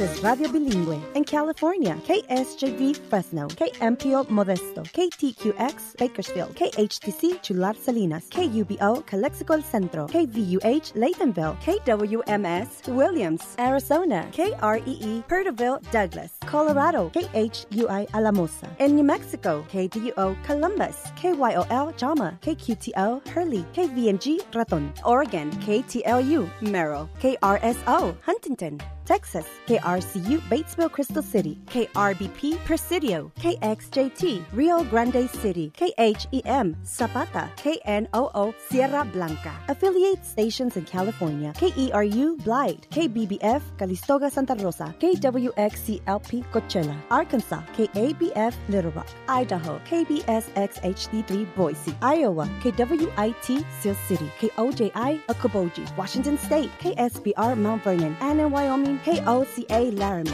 is Radio Bilingüe. In California, KSJV Fresno, KMPO Modesto, KTQX Bakersfield, KHTC Chular Salinas, KUBO Calexico El Centro, KVUH Laytonville, KWMS Williams, Arizona, KREE Perterville Douglas, Colorado, KHUI Alamosa. In New Mexico, KDUO Columbus, KYOL Jama, KQTO Hurley, KVMG Raton. Oregon, KTLU Merrill, KRSO Huntington. Texas, KRCU Batesville Crystal City, KRBP Presidio, KXJT Rio Grande City, KHEM Zapata, KNOO Sierra Blanca. Affiliate stations in California, KERU Blythe, KBBF Calistoga Santa Rosa, KWXCLP Coachella, Arkansas, KABF Little Rock, Idaho, KBSXHD3 Boise, Iowa, KWIT Seal City, KOJI Okoboji, Washington State, KSBR Mount Vernon, and in Wyoming, KOCA Laramie.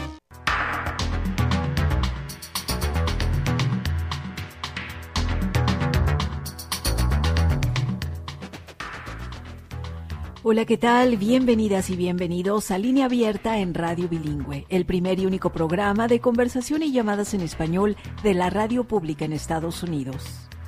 Hola, ¿qué tal? Bienvenidas y bienvenidos a Línea Abierta en Radio Bilingüe, el primer y único programa de conversación y llamadas en español de la radio pública en Estados Unidos.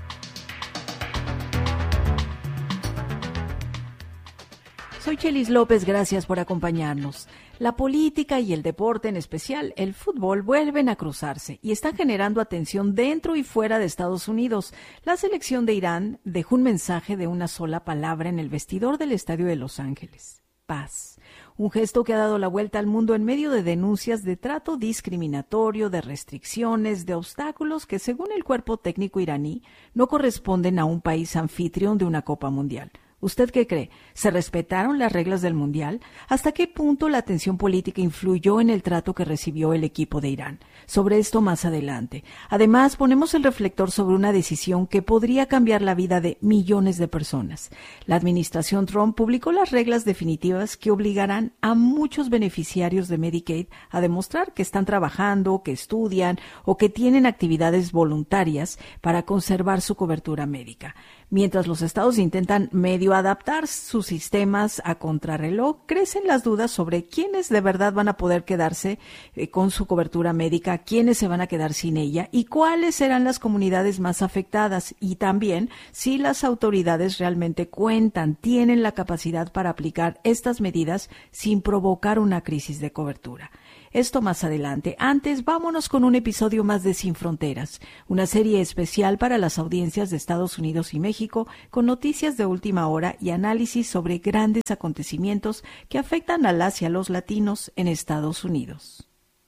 Soy Chelis López, gracias por acompañarnos. La política y el deporte, en especial el fútbol, vuelven a cruzarse y están generando atención dentro y fuera de Estados Unidos. La selección de Irán dejó un mensaje de una sola palabra en el vestidor del Estadio de Los Ángeles: paz. Un gesto que ha dado la vuelta al mundo en medio de denuncias de trato discriminatorio, de restricciones, de obstáculos que, según el cuerpo técnico iraní, no corresponden a un país anfitrión de una Copa Mundial. ¿Usted qué cree? ¿Se respetaron las reglas del Mundial? ¿Hasta qué punto la tensión política influyó en el trato que recibió el equipo de Irán? Sobre esto más adelante. Además, ponemos el reflector sobre una decisión que podría cambiar la vida de millones de personas. La administración Trump publicó las reglas definitivas que obligarán a muchos beneficiarios de Medicaid a demostrar que están trabajando, que estudian o que tienen actividades voluntarias para conservar su cobertura médica. Mientras los estados intentan medio adaptar sus sistemas a contrarreloj, crecen las dudas sobre quiénes de verdad van a poder quedarse con su cobertura médica, quiénes se van a quedar sin ella y cuáles serán las comunidades más afectadas, y también si las autoridades realmente tienen la capacidad para aplicar estas medidas sin provocar una crisis de cobertura. Esto más adelante. Antes, vámonos con un episodio más de Sin Fronteras, una serie especial para las audiencias de Estados Unidos y México, con noticias de última hora y análisis sobre grandes acontecimientos que afectan a las y a los latinos en Estados Unidos.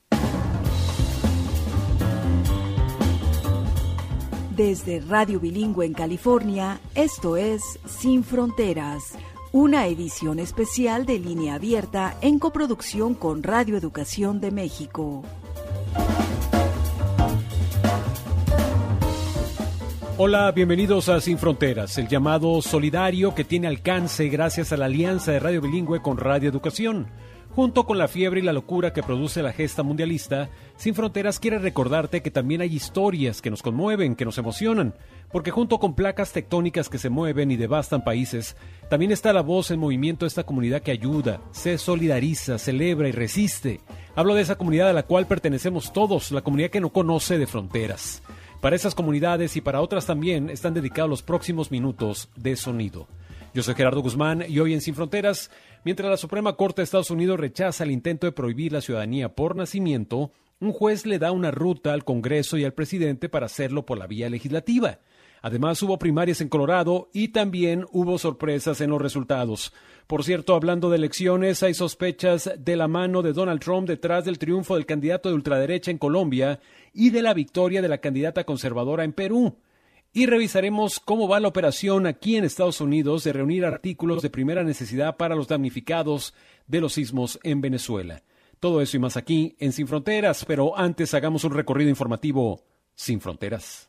Desde Radio Bilingüe en California, esto es Sin Fronteras, una edición especial de Línea Abierta en coproducción con Radio Educación de México. Hola, bienvenidos a Sin Fronteras, el llamado solidario que tiene alcance gracias a la alianza de Radio Bilingüe con Radio Educación. Junto con la fiebre y la locura que produce la gesta mundialista, Sin Fronteras quiere recordarte que también hay historias que nos conmueven, que nos emocionan, porque junto con placas tectónicas que se mueven y devastan países, también está la voz en movimiento de esta comunidad que ayuda, se solidariza, celebra y resiste. Hablo de esa comunidad a la cual pertenecemos todos, la comunidad que no conoce de fronteras. Para esas comunidades y para otras también están dedicados los próximos minutos de sonido. Yo soy Gerardo Guzmán y hoy en Sin Fronteras, mientras la Suprema Corte de Estados Unidos rechaza el intento de prohibir la ciudadanía por nacimiento, un juez le da una ruta al Congreso y al presidente para hacerlo por la vía legislativa. Además, hubo primarias en Colorado y también hubo sorpresas en los resultados. Por cierto, hablando de elecciones, hay sospechas de la mano de Donald Trump detrás del triunfo del candidato de ultraderecha en Colombia y de la victoria de la candidata conservadora en Perú. Y revisaremos cómo va la operación aquí en Estados Unidos de reunir artículos de primera necesidad para los damnificados de los sismos en Venezuela. Todo eso y más aquí en Sin Fronteras, pero antes hagamos un recorrido informativo sin fronteras.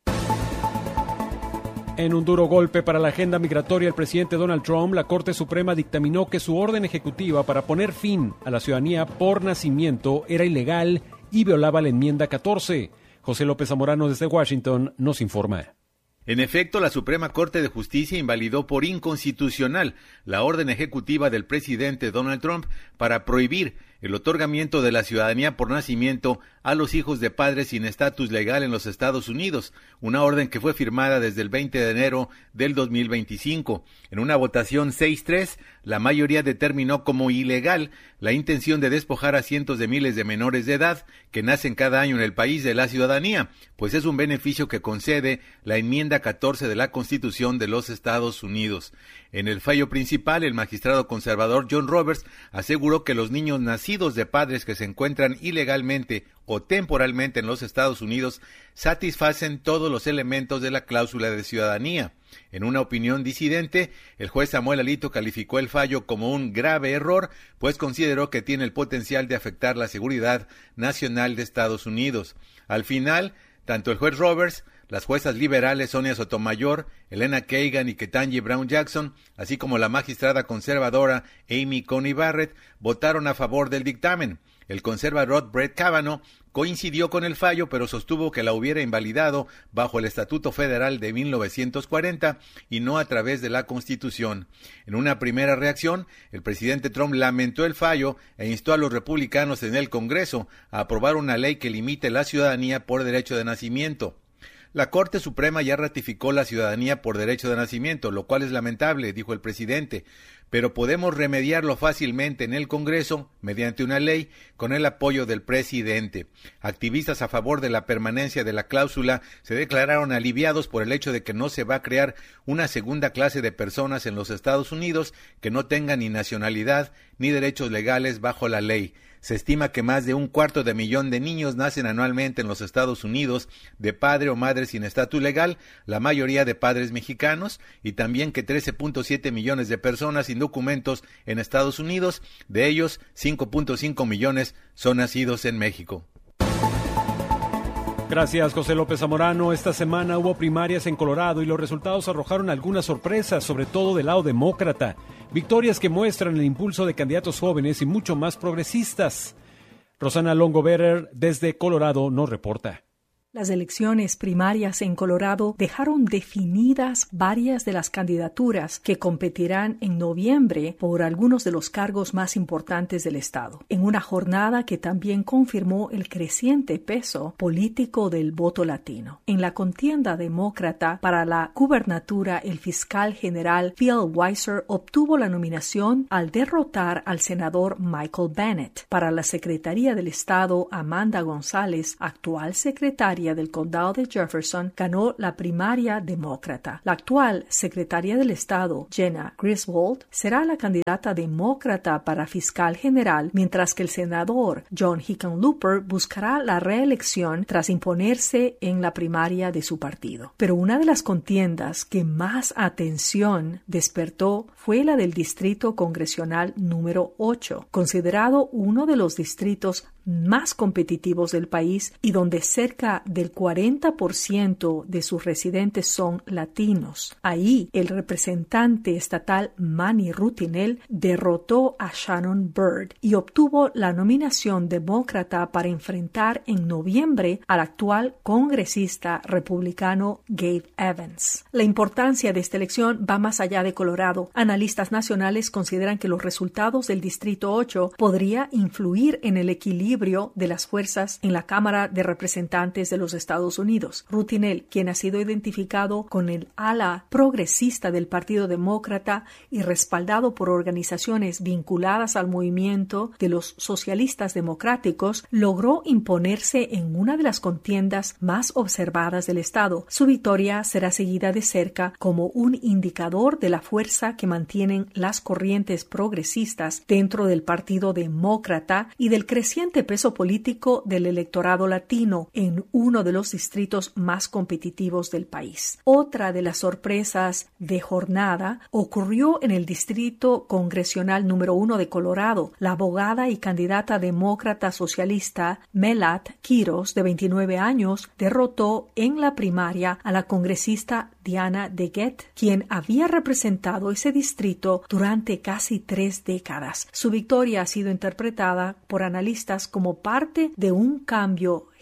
En un duro golpe para la agenda migratoria del presidente Donald Trump, la Corte Suprema dictaminó que su orden ejecutiva para poner fin a la ciudadanía por nacimiento era ilegal y violaba la enmienda 14. José López Zamorano desde Washington nos informa. En efecto, la Suprema Corte de Justicia invalidó por inconstitucional la orden ejecutiva del presidente Donald Trump para prohibir el otorgamiento de la ciudadanía por nacimiento a los hijos de padres sin estatus legal en los Estados Unidos, una orden que fue firmada desde el 20 de enero del 2025. En una votación 6-3, la mayoría determinó como ilegal la intención de despojar a cientos de miles de menores de edad que nacen cada año en el país de la ciudadanía, pues es un beneficio que concede la enmienda 14 de la Constitución de los Estados Unidos. En el fallo principal, el magistrado conservador John Roberts aseguró que los niños nacidos de padres que se encuentran ilegalmente o temporalmente en los Estados Unidos satisfacen todos los elementos de la cláusula de ciudadanía. En una opinión disidente, el juez Samuel Alito calificó el fallo como un grave error, pues consideró que tiene el potencial de afectar la seguridad nacional de Estados Unidos. Al final, tanto el juez Roberts, las juezas liberales Sonia Sotomayor, Elena Kagan y Ketanji Brown Jackson, así como la magistrada conservadora Amy Coney Barrett, votaron a favor del dictamen. El conservador Brett Kavanaugh coincidió con el fallo, pero sostuvo que la hubiera invalidado bajo el Estatuto Federal de 1940 y no a través de la Constitución. En una primera reacción, el presidente Trump lamentó el fallo e instó a los republicanos en el Congreso a aprobar una ley que limite la ciudadanía por derecho de nacimiento. La Corte Suprema ya ratificó la ciudadanía por derecho de nacimiento, lo cual es lamentable, dijo el presidente, pero podemos remediarlo fácilmente en el Congreso mediante una ley con el apoyo del presidente. Activistas a favor de la permanencia de la cláusula se declararon aliviados por el hecho de que no se va a crear una segunda clase de personas en los Estados Unidos que no tengan ni nacionalidad ni derechos legales bajo la ley. Se estima que más de 250,000 de niños nacen anualmente en los Estados Unidos de padre o madre sin estatus legal, la mayoría de padres mexicanos, y también que 13.7 millones de personas sin documentos en Estados Unidos, de ellos 5.5 millones son nacidos en México. Gracias, José López Zamorano. Esta semana hubo primarias en Colorado y los resultados arrojaron algunas sorpresas, sobre todo del lado demócrata. Victorias que muestran el impulso de candidatos jóvenes y mucho más progresistas. Rosana Longo-Berer, desde Colorado, nos reporta. Las elecciones primarias en Colorado dejaron definidas varias de las candidaturas que competirán en noviembre por algunos de los cargos más importantes del estado, en una jornada que también confirmó el creciente peso político del voto latino. En la contienda demócrata para la gubernatura, el fiscal general Phil Weiser obtuvo la nominación al derrotar al senador Michael Bennet. Para la Secretaría del Estado, Amanda González, actual secretaria del condado de Jefferson, ganó la primaria demócrata. La actual secretaria del Estado, Jenna Griswold, será la candidata demócrata para fiscal general, mientras que el senador John Hickenlooper buscará la reelección tras imponerse en la primaria de su partido. Pero una de las contiendas que más atención despertó fue la del distrito congresional número 8, considerado uno de los distritos más competitivos del país y donde cerca del 40% de sus residentes son latinos. Ahí, el representante estatal Manny Rutinel derrotó a Shannon Byrd y obtuvo la nominación demócrata para enfrentar en noviembre al actual congresista republicano Gabe Evans. La importancia de esta elección va más allá de Colorado. Analistas nacionales consideran que los resultados del Distrito 8 podría influir en el equilibrio de las fuerzas en la Cámara de Representantes de los Estados Unidos. Rutinel, quien ha sido identificado con el ala progresista del Partido Demócrata y respaldado por organizaciones vinculadas al movimiento de los socialistas democráticos, logró imponerse en una de las contiendas más observadas del estado. Su victoria será seguida de cerca como un indicador de la fuerza que mantienen las corrientes progresistas dentro del Partido Demócrata y del creciente peso político del electorado latino en uno de los distritos más competitivos del país. Otra de las sorpresas de jornada ocurrió en el distrito congresional número 1 de Colorado. La abogada y candidata demócrata socialista Melat Quiros, de 29 años, derrotó en la primaria a la congresista Diana DeGette, quien había representado ese distrito durante casi 3 décadas. Su victoria ha sido interpretada por analistas como parte de un cambio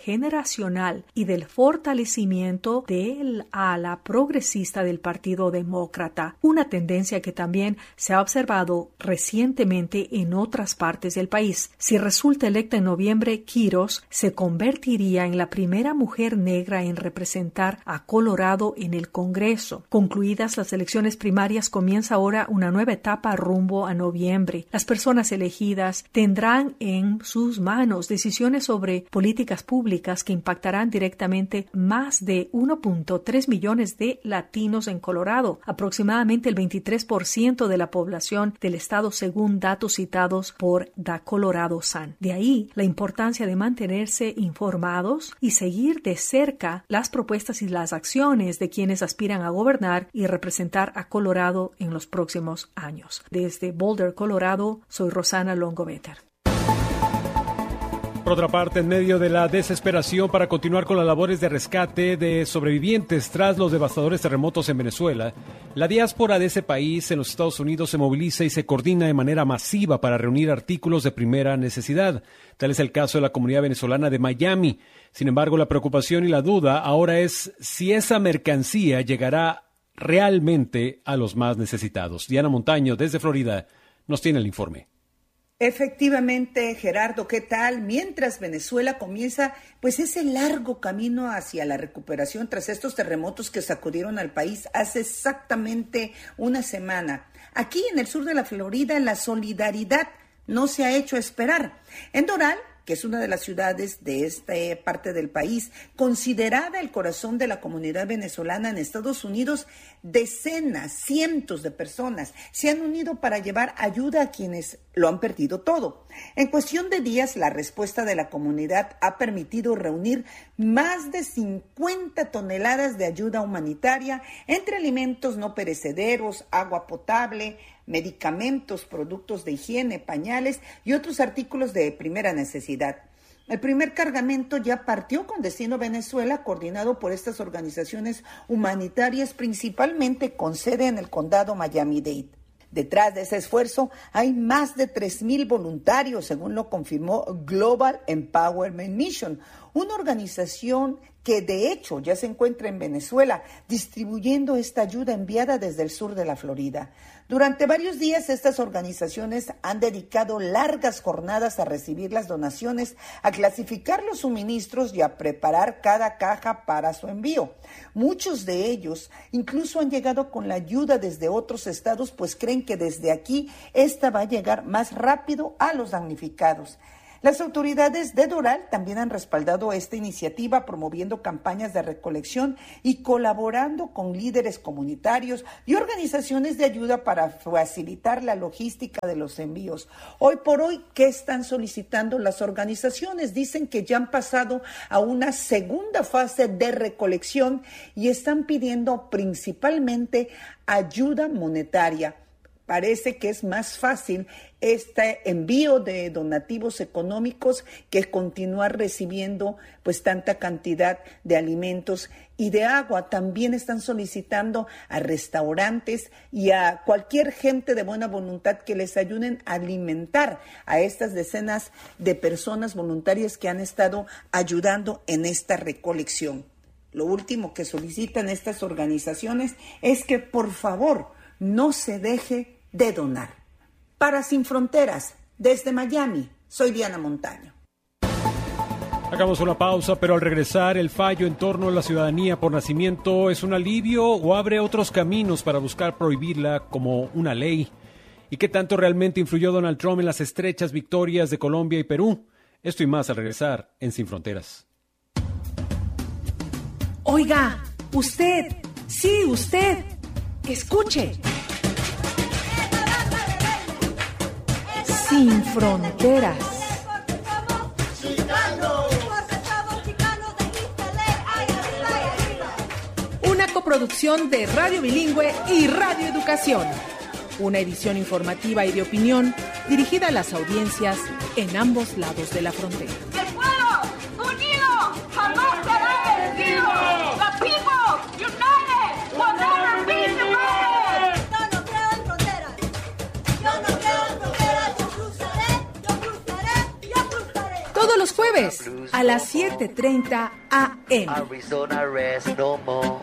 generacional y del fortalecimiento del ala progresista del Partido Demócrata, una tendencia que también se ha observado recientemente en otras partes del país. Si resulta electa en noviembre, Quiros se convertiría en la primera mujer negra en representar a Colorado en el Congreso. Concluidas las elecciones primarias, comienza ahora una nueva etapa rumbo a noviembre. Las personas elegidas tendrán en sus manos decisiones sobre políticas públicas que impactarán directamente más de 1.3 millones de latinos en Colorado, aproximadamente el 23% de la población del estado según datos citados por The Colorado Sun. De ahí la importancia de mantenerse informados y seguir de cerca las propuestas y las acciones de quienes aspiran a gobernar y representar a Colorado en los próximos años. Desde Boulder, Colorado, soy Rosana Longovetter. Por otra parte, en medio de la desesperación para continuar con las labores de rescate de sobrevivientes tras los devastadores terremotos en Venezuela, la diáspora de ese país en los Estados Unidos se moviliza y se coordina de manera masiva para reunir artículos de primera necesidad. Tal es el caso de la comunidad venezolana de Miami. Sin embargo, la preocupación y la duda ahora es si esa mercancía llegará realmente a los más necesitados. Diana Montaño, desde Florida, nos tiene el informe. Efectivamente, Gerardo, ¿qué tal? Mientras Venezuela comienza pues ese largo camino hacia la recuperación tras estos terremotos que sacudieron al país hace exactamente una semana. Aquí en el sur de la Florida la solidaridad no se ha hecho esperar. En Doral, que es una de las ciudades de esta parte del país, considerada el corazón de la comunidad venezolana en Estados Unidos, decenas, cientos de personas se han unido para llevar ayuda a quienes lo han perdido todo. En cuestión de días, la respuesta de la comunidad ha permitido reunir más de 50 toneladas de ayuda humanitaria entre alimentos no perecederos, agua potable, medicamentos, productos de higiene, pañales y otros artículos de primera necesidad. El primer cargamento ya partió con destino Venezuela, coordinado por estas organizaciones humanitarias, principalmente con sede en el condado Miami-Dade. Detrás de ese esfuerzo hay más de 3,000 voluntarios, según lo confirmó Global Empowerment Mission, una organización que de hecho ya se encuentra en Venezuela, distribuyendo esta ayuda enviada desde el sur de la Florida. Durante varios días, estas organizaciones han dedicado largas jornadas a recibir las donaciones, a clasificar los suministros y a preparar cada caja para su envío. Muchos de ellos incluso han llegado con la ayuda desde otros estados, pues creen que desde aquí esta va a llegar más rápido a los damnificados. Las autoridades de Doral también han respaldado esta iniciativa, promoviendo campañas de recolección y colaborando con líderes comunitarios y organizaciones de ayuda para facilitar la logística de los envíos. Hoy por hoy, ¿qué están solicitando las organizaciones? Dicen que ya han pasado a una segunda fase de recolección y están pidiendo principalmente ayuda monetaria. Parece que es más fácil este envío de donativos económicos que continuar recibiendo pues tanta cantidad de alimentos y de agua. También están solicitando a restaurantes y a cualquier gente de buena voluntad que les ayuden a alimentar a estas decenas de personas voluntarias que han estado ayudando en esta recolección. Lo último que solicitan estas organizaciones es que por favor no se deje de donar. Para Sin Fronteras, desde Miami, soy Diana Montaño. Hagamos una pausa, pero al regresar, el fallo en torno a la ciudadanía por nacimiento es un alivio o abre otros caminos para buscar prohibirla como una ley. ¿Y qué tanto realmente influyó Donald Trump en las estrechas victorias de Colombia y Perú? Esto y más al regresar en Sin Fronteras. Oiga, usted, sí, usted, escuche. Sin Fronteras. Una coproducción de Radio Bilingüe y Radio Educación. Una edición informativa y de opinión dirigida a las audiencias en ambos lados de la frontera. ¡El pueblo unido jamás será vencido! ¡The people united will never be divided! Yo no creo en fronteras. Yo no creo en fronteras. Yo cruzaré, yo cruzaré, yo cruzaré. Todos los jueves a las 7:30 a.m. Arizona rest no more.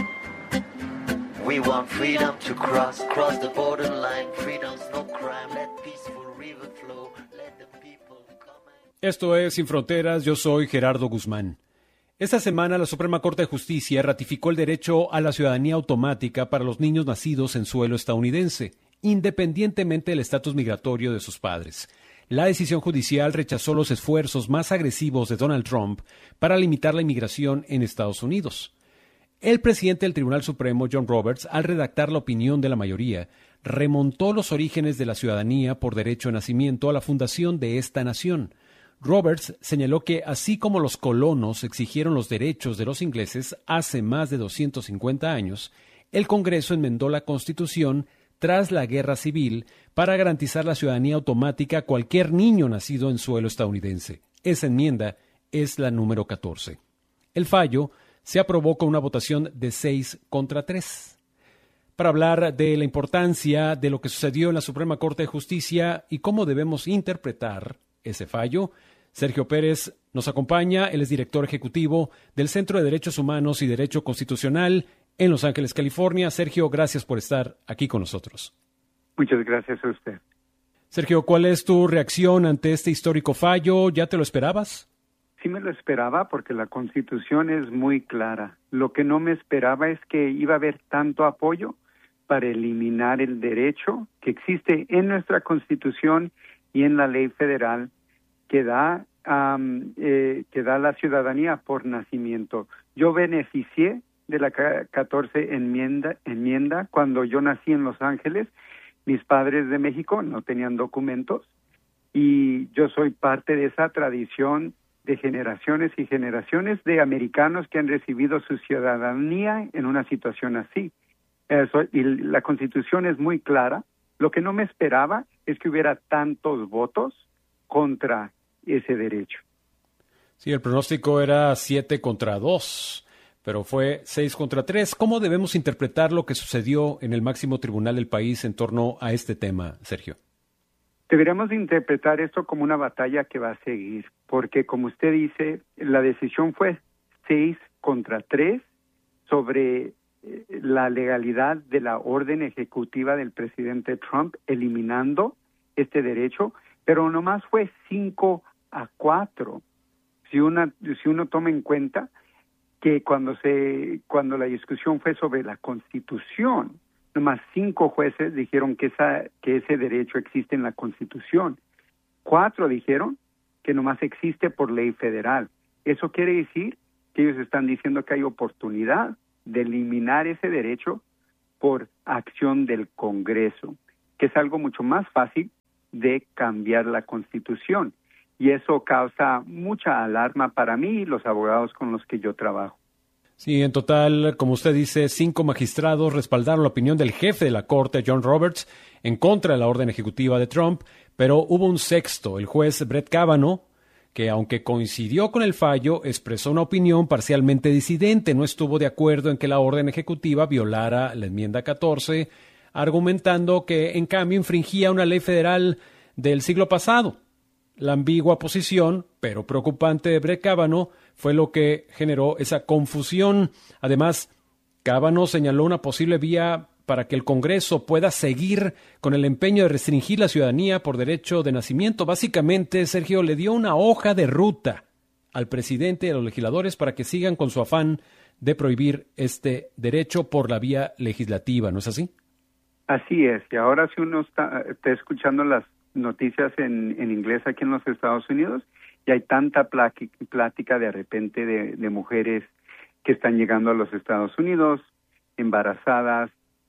We want freedom to cross the borderline. Freedom's no crime. Let peaceful river flow. Let the people come. Esto es Sin Fronteras, yo soy Gerardo Guzmán. Esta semana la Suprema Corte de Justicia ratificó el derecho a la ciudadanía automática para los niños nacidos en suelo estadounidense, independientemente del estatus migratorio de sus padres. La decisión judicial rechazó los esfuerzos más agresivos de Donald Trump para limitar la inmigración en Estados Unidos. El presidente del Tribunal Supremo, John Roberts, al redactar la opinión de la mayoría, remontó los orígenes de la ciudadanía por derecho de nacimiento a la fundación de esta nación. Roberts señaló que, así como los colonos exigieron los derechos de los ingleses hace más de 250 años, el Congreso enmendó la Constitución tras la Guerra Civil para garantizar la ciudadanía automática a cualquier niño nacido en suelo estadounidense. Esa enmienda es la número 14. El fallo se aprobó con una votación de 6-3. Para hablar de la importancia de lo que sucedió en la Suprema Corte de Justicia y cómo debemos interpretar ese fallo, Sergio Pérez nos acompaña. Él es director ejecutivo del Centro de Derechos Humanos y Derecho Constitucional en Los Ángeles, California. Sergio, gracias por estar aquí con nosotros. Muchas gracias a usted. Sergio, ¿cuál es tu reacción ante este histórico fallo? ¿Ya te lo esperabas? Sí me lo esperaba porque la Constitución es muy clara. Lo que no me esperaba es que iba a haber tanto apoyo para eliminar el derecho que existe en nuestra Constitución y en la ley federal que da la ciudadanía por nacimiento. Yo beneficié de la 14 enmienda cuando yo nací en Los Ángeles. Mis padres de México no tenían documentos y yo soy parte de esa tradición de generaciones y generaciones de americanos que han recibido su ciudadanía en una situación así. Y la Constitución es muy clara. Lo que no me esperaba es que hubiera tantos votos contra ese derecho. Sí, el pronóstico era 7-2, pero fue 6-3. ¿Cómo debemos interpretar lo que sucedió en el máximo tribunal del país en torno a este tema, Sergio? Deberíamos interpretar esto como una batalla que va a seguir, porque como usted dice, la decisión fue 6-3 sobre la legalidad de la orden ejecutiva del presidente Trump eliminando este derecho, pero nomás fue 5-4. Si uno toma en cuenta que cuando la discusión fue sobre la Constitución, nomás 5 jueces dijeron que ese derecho existe en la Constitución. 4 dijeron que nomás existe por ley federal. Eso quiere decir que ellos están diciendo que hay oportunidad de eliminar ese derecho por acción del Congreso, que es algo mucho más fácil de cambiar la Constitución. Y eso causa mucha alarma para mí y los abogados con los que yo trabajo. Sí, en total, como usted dice, 5 magistrados respaldaron la opinión del jefe de la Corte, John Roberts, en contra de la orden ejecutiva de Trump, pero hubo un sexto, el juez Brett Kavanaugh, que aunque coincidió con el fallo, expresó una opinión parcialmente disidente. No estuvo de acuerdo en que la orden ejecutiva violara la enmienda 14, argumentando que, en cambio, infringía una ley federal del siglo pasado. La ambigua posición, pero preocupante, de Brett Kavanaugh fue lo que generó esa confusión. Además, Kavanaugh señaló una posible vía para que el Congreso pueda seguir con el empeño de restringir la ciudadanía por derecho de nacimiento. Básicamente, Sergio, le dio una hoja de ruta al presidente y a los legisladores para que sigan con su afán de prohibir este derecho por la vía legislativa, ¿no es así? Así es, y ahora si uno está escuchando las noticias en inglés aquí en los Estados Unidos, y hay tanta plática de repente de mujeres que están llegando a los Estados Unidos, embarazadas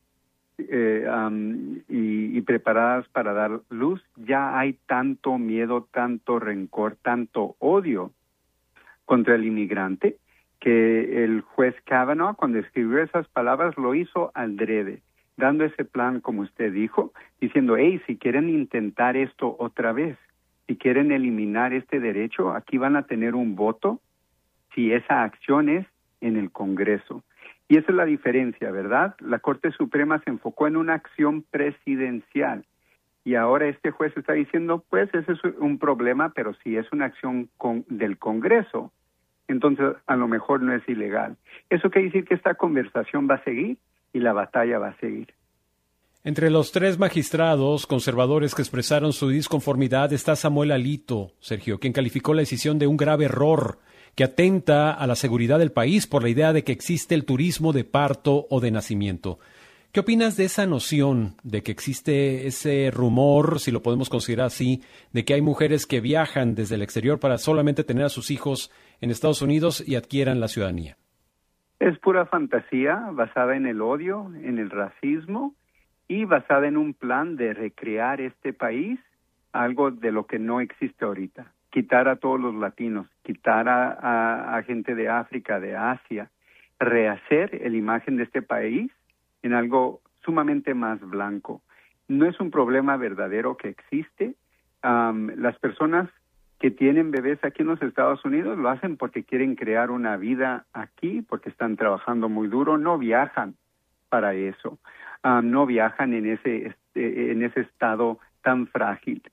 y preparadas para dar luz. Ya hay tanto miedo, tanto rencor, tanto odio contra el inmigrante, que el juez Kavanaugh, cuando escribió esas palabras, lo hizo adrede, dando ese plan, como usted dijo, diciendo, hey, si quieren intentar esto otra vez, si quieren eliminar este derecho, aquí van a tener un voto si esa acción es en el Congreso. Y esa es la diferencia, ¿verdad? La Corte Suprema se enfocó en una acción presidencial. Y ahora este juez está diciendo, pues ese es un problema, pero si es una acción del Congreso, entonces a lo mejor no es ilegal. Eso quiere decir que esta conversación va a seguir y la batalla va a seguir. Entre los 3 magistrados conservadores que expresaron su disconformidad está Samuel Alito, Sergio, quien calificó la decisión de un grave error que atenta a la seguridad del país por la idea de que existe el turismo de parto o de nacimiento. ¿Qué opinas de esa noción de que existe ese rumor, si lo podemos considerar así, de que hay mujeres que viajan desde el exterior para solamente tener a sus hijos en Estados Unidos y adquieran la ciudadanía? Es pura fantasía basada en el odio, en el racismo y basada en un plan de recrear este país, algo de lo que no existe ahorita. Quitar a todos los latinos, quitar a gente de África, de Asia, rehacer la imagen de este país en algo sumamente más blanco. No es un problema verdadero que existe. Las personas que tienen bebés aquí en los Estados Unidos lo hacen porque quieren crear una vida aquí, porque están trabajando muy duro, no viajan para eso, no viajan en ese estado tan frágil.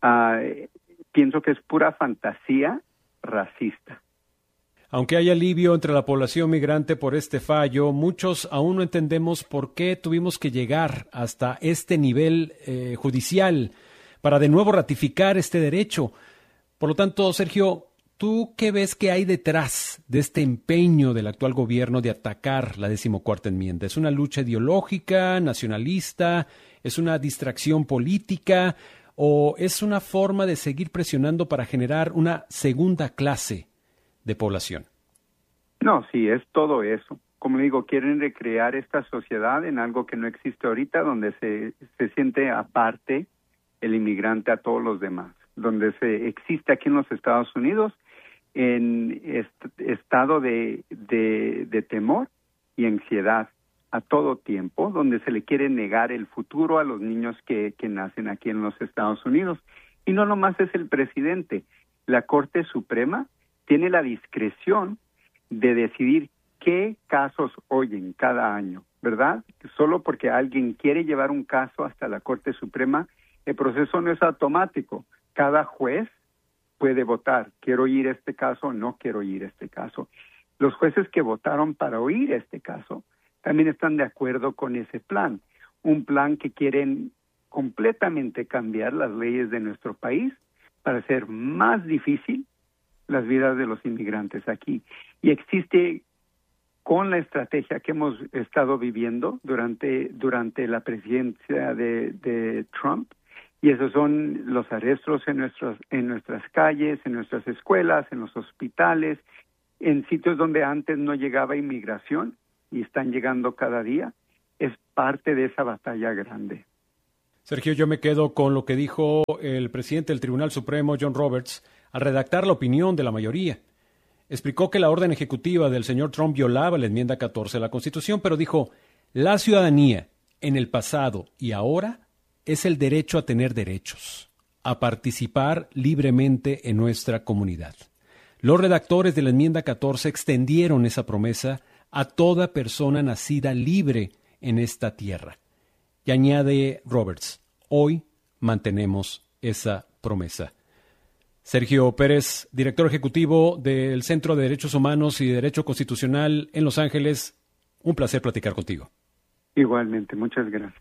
Pienso que es pura fantasía racista. Aunque hay alivio entre la población migrante por este fallo, muchos aún no entendemos por qué tuvimos que llegar hasta este nivel judicial para de nuevo ratificar este derecho. Por lo tanto, Sergio, ¿tú qué ves que hay detrás de este empeño del actual gobierno de atacar la 14ª enmienda? ¿Es una lucha ideológica, nacionalista? ¿Es una distracción política? ¿O es una forma de seguir presionando para generar una segunda clase de población? No, sí, es todo eso. Como digo, quieren recrear esta sociedad en algo que no existe ahorita, donde se siente aparte el inmigrante a todos los demás, donde existe aquí en los Estados Unidos en estado de temor y ansiedad a todo tiempo, donde se le quiere negar el futuro a los niños que nacen aquí en los Estados Unidos. Y no nomás es el presidente, la Corte Suprema tiene la discreción de decidir qué casos oyen cada año, ¿verdad? Solo porque alguien quiere llevar un caso hasta la Corte Suprema, el proceso no es automático. Cada juez puede votar, quiero oír este caso, no quiero oír este caso. Los jueces que votaron para oír este caso también están de acuerdo con ese plan, un plan que quieren completamente cambiar las leyes de nuestro país para hacer más difícil las vidas de los inmigrantes aquí. Y existe, con la estrategia que hemos estado viviendo durante la presidencia de Trump, y esos son los arrestos en nuestras calles, en nuestras escuelas, en los hospitales, en sitios donde antes no llegaba inmigración y están llegando cada día, es parte de esa batalla grande. Sergio, yo me quedo con lo que dijo el presidente del Tribunal Supremo, John Roberts, al redactar la opinión de la mayoría. Explicó que la orden ejecutiva del señor Trump violaba la enmienda 14 de la Constitución, pero dijo, la ciudadanía en el pasado y ahora es el derecho a tener derechos, a participar libremente en nuestra comunidad. Los redactores de la enmienda 14 extendieron esa promesa a toda persona nacida libre en esta tierra. Y añade Roberts, hoy mantenemos esa promesa. Sergio Pérez, director ejecutivo del Centro de Derechos Humanos y Derecho Constitucional en Los Ángeles, un placer platicar contigo. Igualmente, muchas gracias.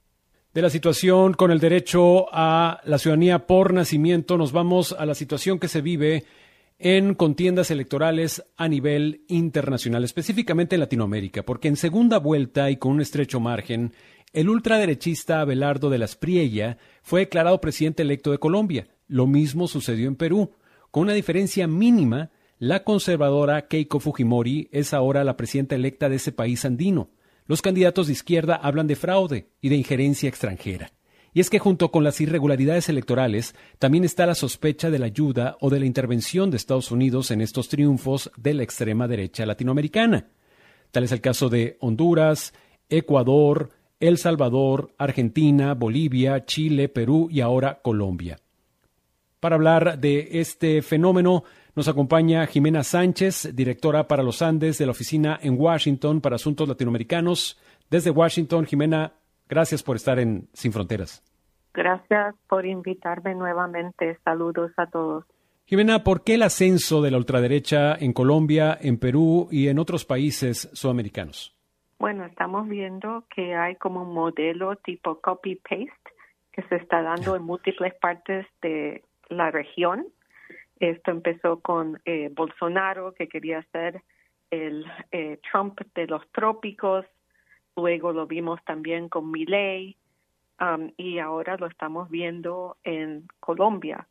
De la situación con el derecho a la ciudadanía por nacimiento, nos vamos a la situación que se vive en contiendas electorales a nivel internacional, específicamente en Latinoamérica, porque en segunda vuelta y con un estrecho margen, el ultraderechista Abelardo de la Espriella fue declarado presidente electo de Colombia. Lo mismo sucedió en Perú. Con una diferencia mínima, la conservadora Keiko Fujimori es ahora la presidenta electa de ese país andino. Los candidatos de izquierda hablan de fraude y de injerencia extranjera. Y es que junto con las irregularidades electorales, también está la sospecha de la ayuda o de la intervención de Estados Unidos en estos triunfos de la extrema derecha latinoamericana. Tal es el caso de Honduras, Ecuador, El Salvador, Argentina, Bolivia, Chile, Perú y ahora Colombia. Para hablar de este fenómeno, nos acompaña Jimena Sánchez, directora para los Andes de la Oficina en Washington para Asuntos Latinoamericanos. Desde Washington, Jimena, gracias por estar en Sin Fronteras. Gracias por invitarme nuevamente. Saludos a todos. Jimena, ¿por qué el ascenso de la ultraderecha en Colombia, en Perú y en otros países sudamericanos? Bueno, estamos viendo que hay como un modelo tipo copy-paste que se está dando en múltiples partes de la región. Esto empezó con Bolsonaro, que quería ser el Trump de los trópicos. Luego lo vimos también con Milei. Y ahora lo estamos viendo en Colombia.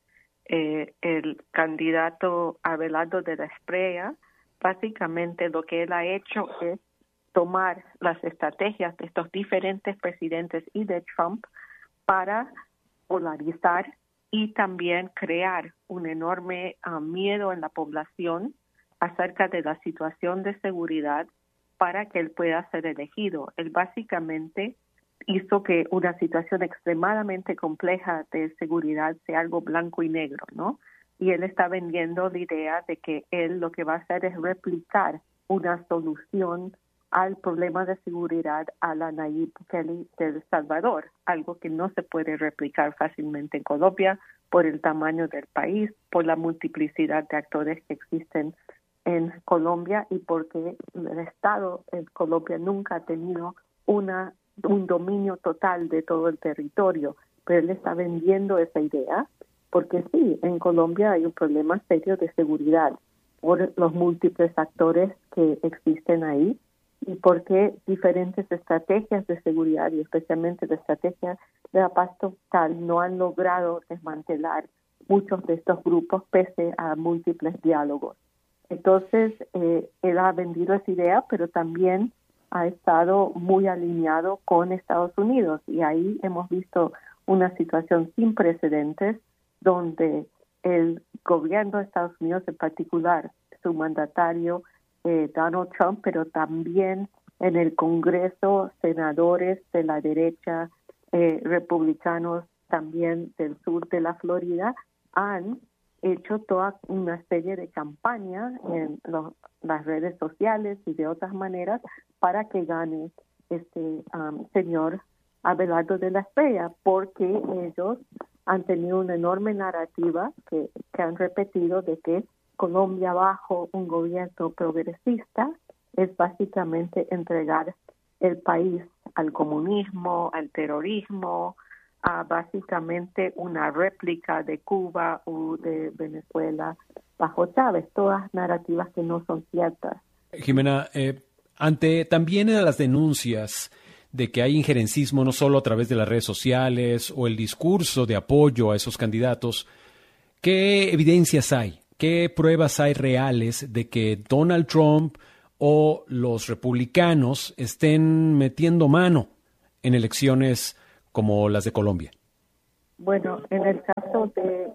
El candidato Abelardo de la Espriella, básicamente lo que él ha hecho es tomar las estrategias de estos diferentes presidentes y de Trump para polarizar y también crear un enorme miedo en la población acerca de la situación de seguridad para que él pueda ser elegido. Él básicamente hizo que una situación extremadamente compleja de seguridad sea algo blanco y negro, ¿no? Y él está vendiendo la idea de que él lo que va a hacer es replicar una solución al problema de seguridad a la Nayib Bukele de El Salvador, algo que no se puede replicar fácilmente en Colombia por el tamaño del país, por la multiplicidad de actores que existen en Colombia y porque el Estado en Colombia nunca ha tenido un dominio total de todo el territorio, pero él está vendiendo esa idea porque sí, en Colombia hay un problema serio de seguridad por los múltiples actores que existen ahí y porque diferentes estrategias de seguridad y especialmente la estrategia de la paz total no han logrado desmantelar muchos de estos grupos pese a múltiples diálogos. Entonces, él ha vendido esa idea, pero también ha estado muy alineado con Estados Unidos y ahí hemos visto una situación sin precedentes donde el gobierno de Estados Unidos, en particular su mandatario Donald Trump, pero también en el Congreso senadores de la derecha, republicanos también del sur de la Florida, han hecho toda una serie de campañas en las redes sociales y de otras maneras para que gane este señor Abelardo de la Espriella, porque ellos han tenido una enorme narrativa que han repetido de que Colombia bajo un gobierno progresista es básicamente entregar el país al comunismo, al terrorismo, a básicamente una réplica de Cuba o de Venezuela bajo Chávez, todas narrativas que no son ciertas. Jimena, ante también las denuncias de que hay injerencismo no solo a través de las redes sociales o el discurso de apoyo a esos candidatos, ¿qué evidencias hay? ¿Qué pruebas hay reales de que Donald Trump o los republicanos estén metiendo mano en elecciones como las de Colombia? Bueno, en el caso de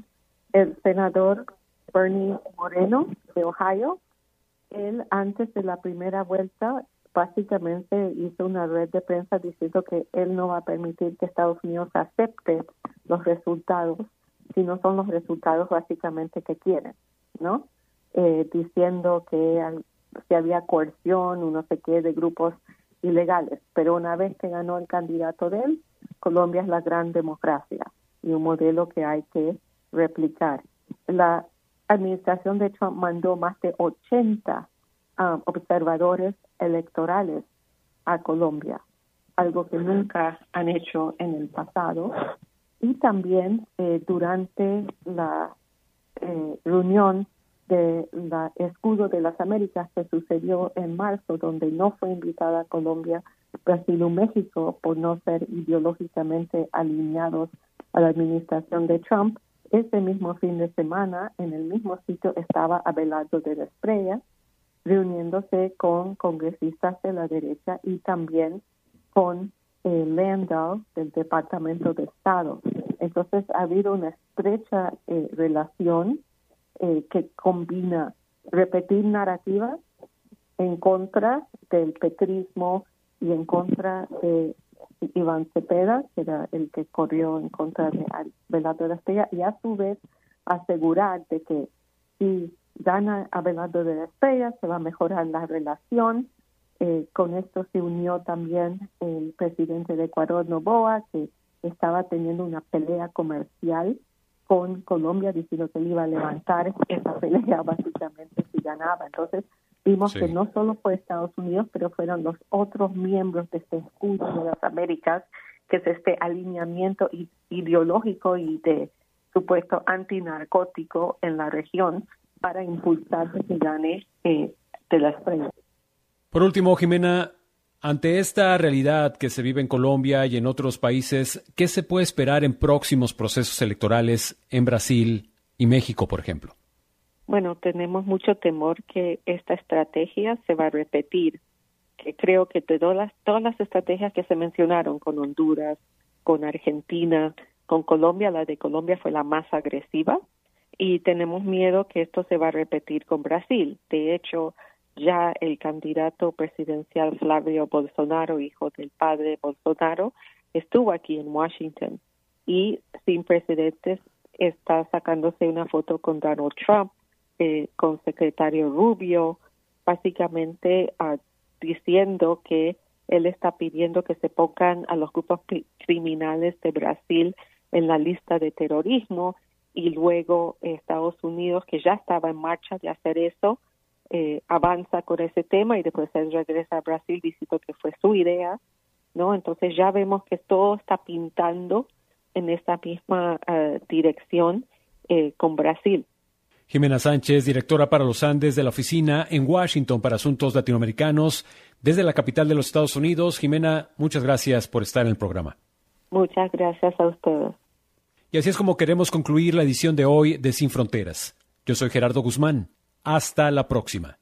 el senador Bernie Moreno de Ohio, él antes de la primera vuelta básicamente hizo una red de prensa diciendo que él no va a permitir que Estados Unidos acepte los resultados si no son los resultados básicamente que quieren, ¿no? Diciendo que si había coerción o no sé qué de grupos ilegales. Pero una vez que ganó el candidato de él, Colombia es la gran democracia y un modelo que hay que replicar. La administración de Trump mandó más de 80 observadores electorales a Colombia, algo que nunca han hecho en el pasado. Y también durante la reunión de la Escudo de las Américas que sucedió en marzo, donde no fue invitada a Colombia, Brasil o México por no ser ideológicamente alineados a la administración de Trump, ese mismo fin de semana en el mismo sitio estaba Abelardo de la Espriella reuniéndose con congresistas de la derecha y también con Landau del Departamento de Estado. Entonces ha habido una estrecha relación que combina repetir narrativas en contra del petrismo y en contra de Iván Cepeda, que era el que corrió en contra de Abelardo de la Espriella, y a su vez asegurar de que si gana Abelardo de la Espriella se va a mejorar la relación. Con esto se unió también el presidente de Ecuador, Noboa, que estaba teniendo una pelea comercial con Colombia, diciendo que él iba a levantar esa pelea básicamente si ganaba. Entonces vimos que no solo fue Estados Unidos, pero fueron los otros miembros de este escudo de las Américas, que es este alineamiento ideológico y de supuesto antinarcótico en la región para impulsar que se gane de las frentes. Por último, Jimena, ante esta realidad que se vive en Colombia y en otros países, ¿qué se puede esperar en próximos procesos electorales en Brasil y México, por ejemplo? Bueno, tenemos mucho temor que esta estrategia se va a repetir, que creo que de todas las estrategias que se mencionaron con Honduras, con Argentina, con Colombia, la de Colombia fue la más agresiva y tenemos miedo que esto se va a repetir con Brasil. De hecho, ya el candidato presidencial Flavio Bolsonaro, hijo del padre Bolsonaro, estuvo aquí en Washington y sin precedentes está sacándose una foto con Donald Trump, con secretario Rubio, básicamente diciendo que él está pidiendo que se pongan a los grupos criminales de Brasil en la lista de terrorismo y luego Estados Unidos, que ya estaba en marcha de hacer eso, avanza con ese tema y después él regresa a Brasil diciendo que fue su idea, ¿no? Entonces ya vemos que todo está pintando en esa misma dirección con Brasil. Jimena Sánchez, directora para los Andes de la Oficina en Washington para Asuntos Latinoamericanos, desde la capital de los Estados Unidos. Jimena, muchas gracias por estar en el programa. Muchas gracias a ustedes. Y así es como queremos concluir la edición de hoy de Sin Fronteras. Yo soy Gerardo Guzmán. Hasta la próxima.